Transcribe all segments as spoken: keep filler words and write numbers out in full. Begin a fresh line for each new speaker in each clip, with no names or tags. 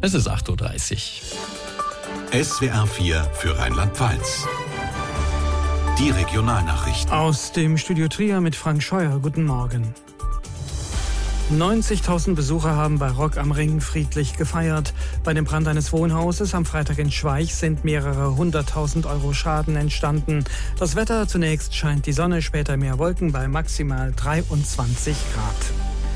Es ist acht Uhr dreißig.
S W R vier für Rheinland-Pfalz. Die Regionalnachrichten.
Aus dem Studio Trier mit Frank Scheuer. Guten Morgen. neunzigtausend Besucher haben bei Rock am Ring friedlich gefeiert. Bei dem Brand eines Wohnhauses am Freitag in Schweich sind mehrere hunderttausend Euro Schaden entstanden. Das Wetter: zunächst scheint die Sonne, später mehr Wolken bei maximal dreiundzwanzig Grad.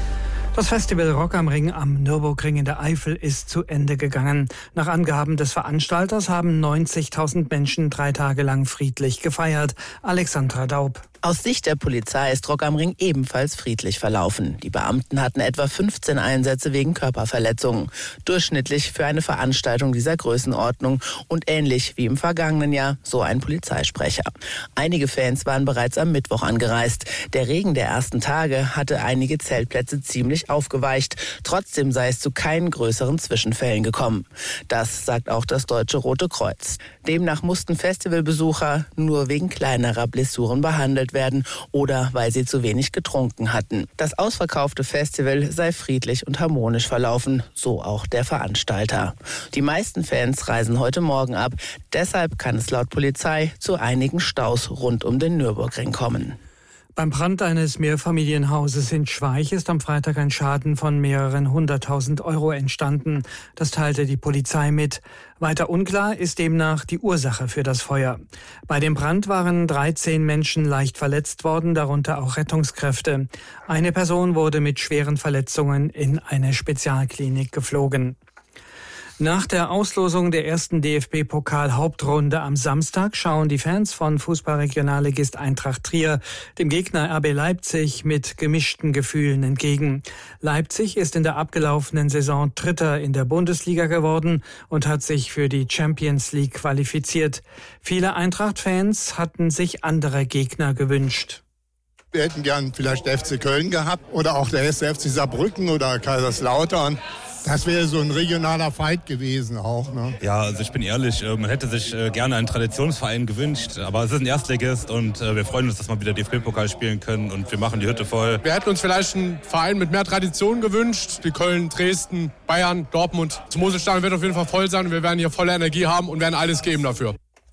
Das Festival Rock am Ring am Nürburgring in der Eifel ist zu Ende gegangen. Nach Angaben des Veranstalters haben neunzigtausend Menschen drei Tage lang friedlich gefeiert. Alexandra Daub.
Aus Sicht der Polizei ist Rock am Ring ebenfalls friedlich verlaufen. Die Beamten hatten etwa fünfzehn Einsätze wegen Körperverletzungen. Durchschnittlich für eine Veranstaltung dieser Größenordnung und ähnlich wie im vergangenen Jahr, so ein Polizeisprecher. Einige Fans waren bereits am Mittwoch angereist. Der Regen der ersten Tage hatte einige Zeltplätze ziemlich aufgeweicht. Trotzdem sei es zu keinen größeren Zwischenfällen gekommen. Das sagt auch das Deutsche Rote Kreuz. Demnach mussten Festivalbesucher nur wegen kleinerer Blessuren behandelt werden oder weil sie zu wenig getrunken hatten. Das ausverkaufte Festival sei friedlich und harmonisch verlaufen, so auch der Veranstalter. Die meisten Fans reisen heute Morgen ab. Deshalb kann es laut Polizei zu einigen Staus rund um den Nürburgring kommen.
Beim Brand eines Mehrfamilienhauses in Schweich ist am Freitag ein Schaden von mehreren hunderttausend Euro entstanden. Das teilte die Polizei mit. Weiter unklar ist demnach die Ursache für das Feuer. Bei dem Brand waren dreizehn Menschen leicht verletzt worden, darunter auch Rettungskräfte. Eine Person wurde mit schweren Verletzungen in eine Spezialklinik geflogen. Nach der Auslosung der ersten D F B-Pokal-Hauptrunde am Samstag schauen die Fans von Fußballregionalligist Eintracht Trier dem Gegner R B Leipzig mit gemischten Gefühlen entgegen. Leipzig ist in der abgelaufenen Saison Dritter in der Bundesliga geworden und hat sich für die Champions League qualifiziert. Viele Eintracht-Fans hatten sich andere Gegner gewünscht.
Wir hätten gern vielleicht der F C Köln gehabt oder auch der erste F C Saarbrücken oder Kaiserslautern. Das wäre so ein regionaler Fight gewesen auch, ne?
Ja, also ich bin ehrlich, man hätte sich gerne einen Traditionsverein gewünscht, aber es ist ein Erstligist und wir freuen uns, dass wir wieder D F B-Pokal spielen können und wir machen die Hütte voll.
Wir hätten uns vielleicht einen Verein mit mehr Tradition gewünscht, wie Köln, Dresden, Bayern, Dortmund. Das Moselstadion wird auf jeden Fall voll sein und wir werden hier volle Energie haben und werden alles geben dafür.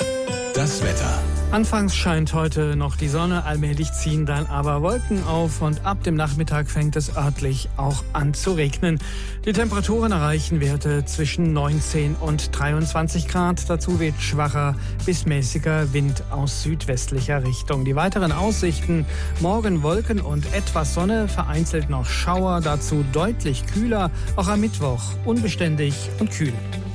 Das Wetter.
Anfangs scheint heute noch die Sonne, allmählich ziehen dann aber Wolken auf und ab dem Nachmittag fängt es örtlich auch an zu regnen. Die Temperaturen erreichen Werte zwischen neunzehn und dreiundzwanzig Grad. Dazu weht schwacher bis mäßiger Wind aus südwestlicher Richtung. Die weiteren Aussichten: morgen Wolken und etwas Sonne, vereinzelt noch Schauer, dazu deutlich kühler, auch am Mittwoch unbeständig und kühl.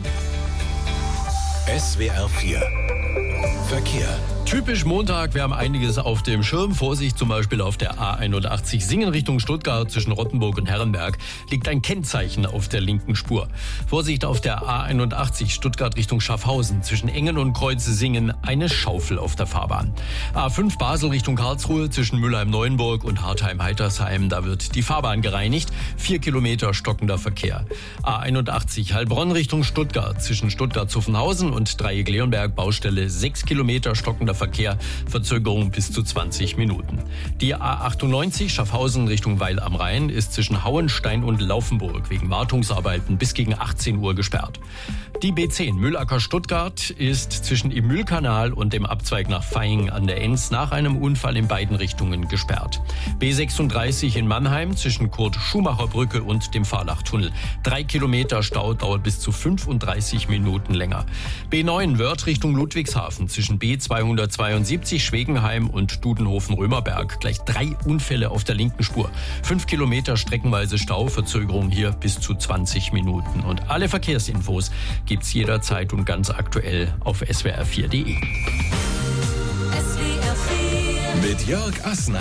S W R vier Verkehr.
Typisch Montag, wir haben einiges auf dem Schirm. Vorsicht, zum Beispiel auf der A einundachtzig Singen Richtung Stuttgart zwischen Rottenburg und Herrenberg liegt ein Kennzeichen auf der linken Spur. Vorsicht auf der A einundachtzig Stuttgart Richtung Schaffhausen zwischen Engen und Kreuze Singen eine Schaufel auf der Fahrbahn. A fünf Basel Richtung Karlsruhe zwischen Mülheim-Neuenburg und Hartheim-Heitersheim, da wird die Fahrbahn gereinigt. Vier Kilometer stockender Verkehr. A einundachtzig Heilbronn Richtung Stuttgart zwischen Stuttgart-Zuffenhausen und Dreieck-Leonberg Baustelle sechs Kilometer stockender Verkehr, Verzögerung bis zu zwanzig Minuten. Die A achtundneunzig Schaffhausen Richtung Weil am Rhein ist zwischen Hauenstein und Laufenburg wegen Wartungsarbeiten bis gegen achtzehn Uhr gesperrt. Die B zehn Mühlacker Stuttgart ist zwischen im Mühlkanal und dem Abzweig nach Vaihingen an der Enz nach einem Unfall in beiden Richtungen gesperrt. B sechsunddreißig in Mannheim zwischen Kurt-Schumacher-Brücke und dem Fahrlachtunnel. Drei Kilometer Stau, dauert bis zu fünfunddreißig Minuten länger. B neun Wörth Richtung Ludwigshafen zwischen B zweihundertzweiundsiebzig Schwegenheim und Dudenhofen-Römerberg. Gleich drei Unfälle auf der linken Spur. Fünf Kilometer streckenweise Stau, Verzögerung hier bis zu zwanzig Minuten. Und alle Verkehrsinfos gibt's jederzeit und ganz aktuell auf S W R vier punkt de.
Mit Jörg Assner.